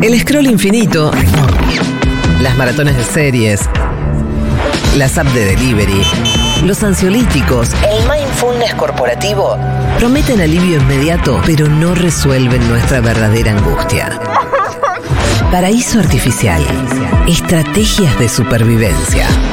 El scroll infinito, las maratones de series, las apps de delivery, los ansiolíticos, el mindfulness corporativo prometen alivio inmediato, pero no resuelven nuestra verdadera angustia. Paraíso artificial. Estrategias de supervivencia.